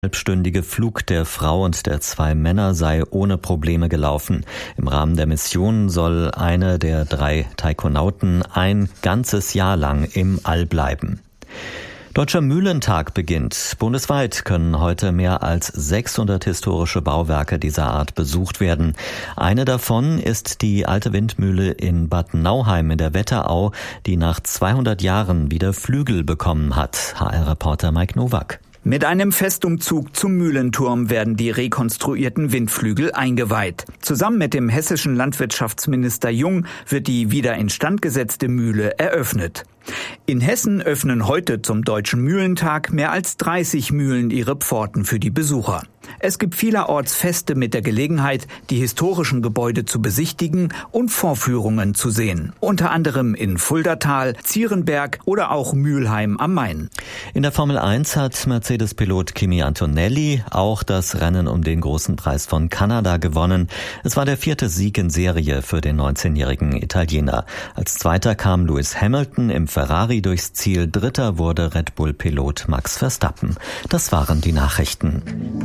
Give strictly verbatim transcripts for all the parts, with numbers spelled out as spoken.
halbstündige Flug der Frau und der zwei Männer sei ohne Probleme gelaufen. Im Rahmen der Mission soll eine der drei Taikonauten ein ganzes Jahr lang im All bleiben. Deutscher Mühlentag beginnt. Bundesweit können heute mehr als sechshundert historische Bauwerke dieser Art besucht werden. Eine davon ist die alte Windmühle in Bad Nauheim in der Wetterau, die nach zweihundert Jahren wieder Flügel bekommen hat. H R-Reporter Mike Nowak. Mit einem Festumzug zum Mühlenturm werden die rekonstruierten Windflügel eingeweiht. Zusammen mit dem hessischen Landwirtschaftsminister Jung wird die wieder instand gesetzte Mühle eröffnet. In Hessen öffnen heute zum Deutschen Mühlentag mehr als dreißig Mühlen ihre Pforten für die Besucher. Es gibt vielerorts Feste mit der Gelegenheit, die historischen Gebäude zu besichtigen und Vorführungen zu sehen. Unter anderem in Fuldatal, Zierenberg oder auch Mülheim am Main. In der Formel eins hat Mercedes-Pilot Kimi Antonelli auch das Rennen um den großen Preis von Kanada gewonnen. Es war der vierte Sieg in Serie für den neunzehnjährigen Italiener. Als Zweiter kam Lewis Hamilton im Ferrari durchs Ziel. Dritter wurde Red Bull-Pilot Max Verstappen. Das waren die Nachrichten.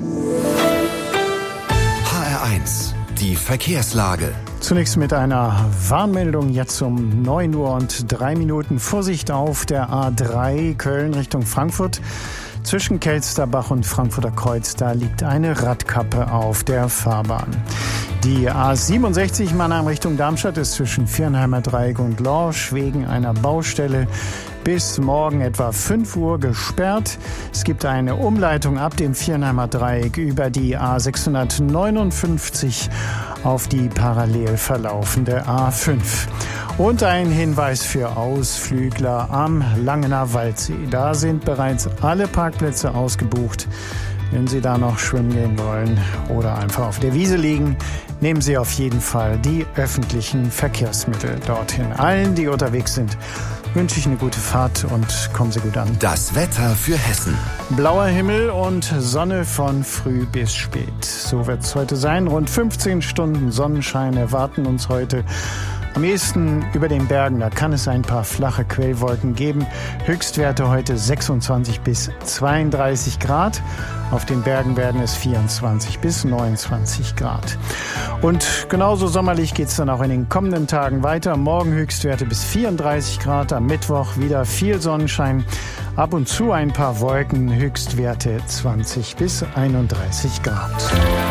H R eins, die Verkehrslage. Zunächst mit einer Warnmeldung jetzt um neun Uhr und drei Minuten. Vorsicht auf der A drei Köln Richtung Frankfurt. Zwischen Kelsterbach und Frankfurter Kreuz, da liegt eine Radkappe auf der Fahrbahn. Die A siebenundsechzig Mannheim Richtung Darmstadt ist zwischen Viernheimer Dreieck und Lorsch wegen einer Baustelle bis morgen etwa fünf Uhr gesperrt. Es gibt eine Umleitung ab dem Viernheimer Dreieck über die A sechshundertneunundfünfzig auf die parallel verlaufende A fünf. Und ein Hinweis für Ausflügler am Langener Waldsee. Da sind bereits alle Parkplätze ausgebucht. Wenn Sie da noch schwimmen gehen wollen oder einfach auf der Wiese liegen, nehmen Sie auf jeden Fall die öffentlichen Verkehrsmittel dorthin. Allen, die unterwegs sind, wünsche ich eine gute Fahrt und kommen Sie gut an. Das Wetter für Hessen. Blauer Himmel und Sonne von früh bis spät. So wird es heute sein. Rund fünfzehn Stunden Sonnenschein erwarten uns heute. Am ehesten über den Bergen, da kann es ein paar flache Quellwolken geben. Höchstwerte heute sechsundzwanzig bis zweiunddreißig Grad. Auf den Bergen werden es vierundzwanzig bis neunundzwanzig Grad. Und genauso sommerlich geht es dann auch in den kommenden Tagen weiter. Morgen Höchstwerte bis vierunddreißig Grad, am Mittwoch wieder viel Sonnenschein. Ab und zu ein paar Wolken, Höchstwerte zwanzig bis einunddreißig Grad.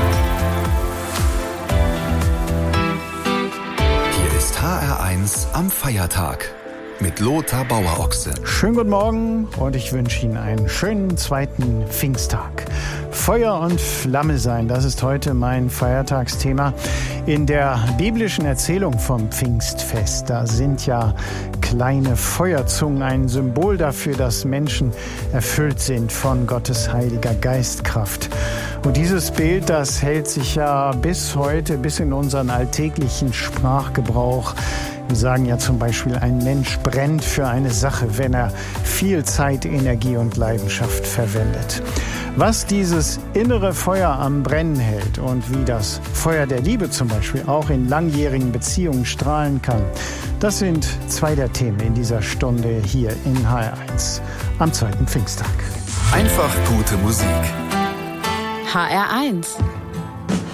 H R eins am Feiertag mit Lothar Bauer-Ochse. Schönen guten Morgen und ich wünsche Ihnen einen schönen zweiten Pfingsttag. Feuer und Flamme sein, das ist heute mein Feiertagsthema. In der biblischen Erzählung vom Pfingstfest, da sind ja kleine Feuerzungen ein Symbol dafür, dass Menschen erfüllt sind von Gottes heiliger Geistkraft. Und dieses Bild, das hält sich ja bis heute, bis in unseren alltäglichen Sprachgebrauch. Wir sagen ja zum Beispiel, ein Mensch brennt für eine Sache, wenn er viel Zeit, Energie und Leidenschaft verwendet. Was dieses innere Feuer am Brennen hält und wie das Feuer der Liebe zum Beispiel auch in langjährigen Beziehungen strahlen kann, das sind zwei der Themen in dieser Stunde hier in H R eins am zweiten Pfingsttag. Einfach gute Musik. H R eins